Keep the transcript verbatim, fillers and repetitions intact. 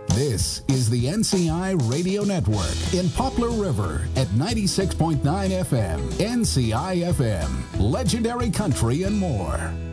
This is the N C I Radio Network in Poplar River at ninety-six point nine F M, N C I F M, legendary country and more.